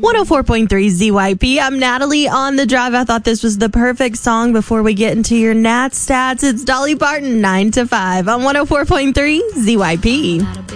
104.3 ZYP. I'm Natalie on the drive. I thought this was the perfect song before we get into your Nat stats. It's Dolly Parton, 9 to 5 on 104.3 ZYP.